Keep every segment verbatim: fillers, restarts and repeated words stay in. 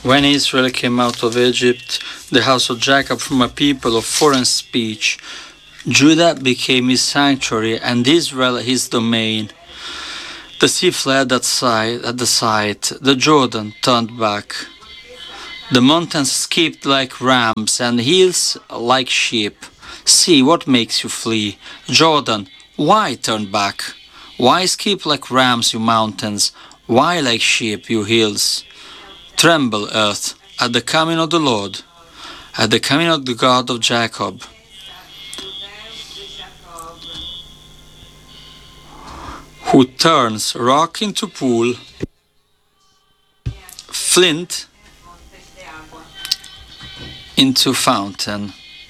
When Israel came out of Egypt, the house of Jacob from a people of foreign speech, Judah became his sanctuary, and Israel his domain. The sea fled at sight, at the sight, the Jordan turned back. The mountains skipped like rams, and hills like sheep. See, what makes you flee? Jordan, why turn back? Why skip like rams, you mountains? Why like sheep, you hills? Tremble, earth, at the coming of the Lord, at the coming of the God of Jacob. Who turns rock into pool, flint into fountain.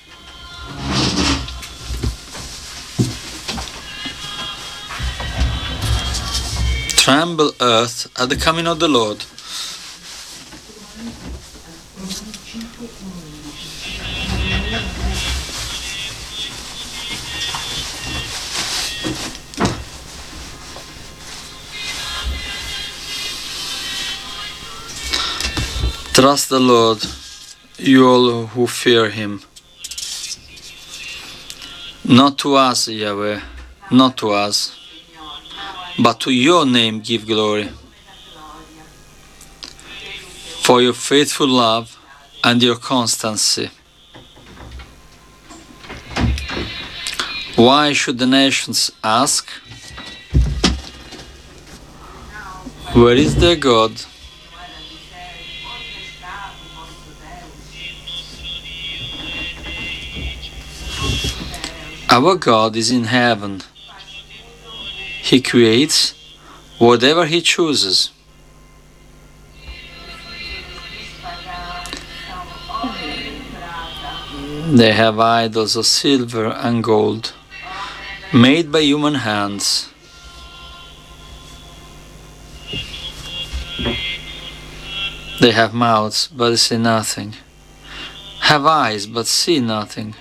Tremble, earth, at the coming of the Lord. Trust the Lord, you all who fear Him. Not to us, Yahweh, not to us, but to your name give glory. For your faithful love and your constancy. Why should the nations ask, where is their God? Our God is in heaven. He creates whatever He chooses. They have idols of silver and gold, made by human hands. They have mouths, but they say nothing. Have eyes, but see nothing.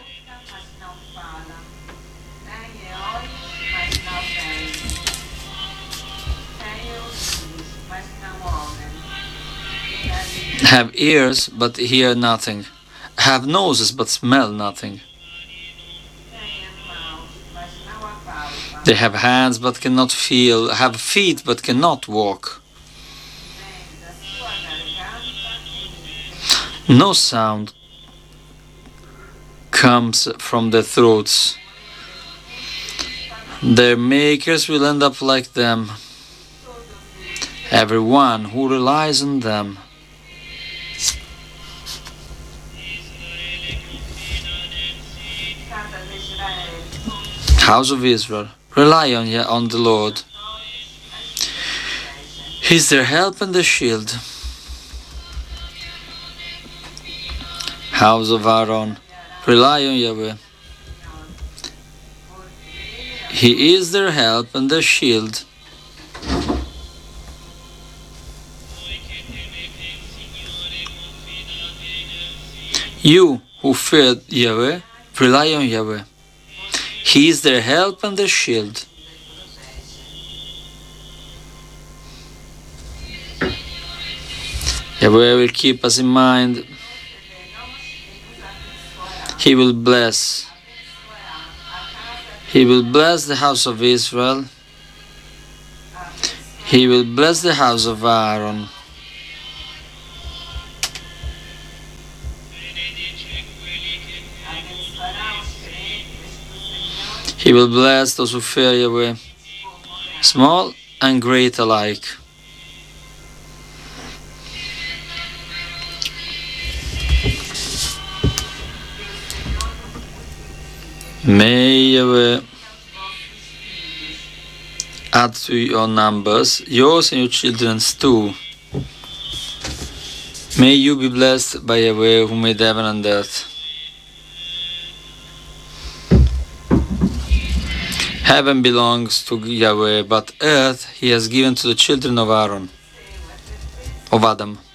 Have ears, but hear nothing. Have noses, but smell nothing. They have hands, but cannot feel. Have feet, but cannot walk. No sound comes from their throats. Their makers will end up like them. Everyone who relies on them. House of Israel, rely on, on the Lord. He is their help and their shield. House of Aaron, rely on Yahweh. He is their help and their shield. You who fear Yahweh, rely on Yahweh. He is their help and their shield. Yahweh will keep us in mind. He will bless. He will bless the house of Israel. He will bless the house of Aaron. He will bless those who fear Yahweh, small and great alike. May Yahweh add to your numbers, yours and your children's too. May you be blessed by Yahweh who made heaven and earth. Heaven belongs to Yahweh, but earth He has given to the children of Aaron, of Adam.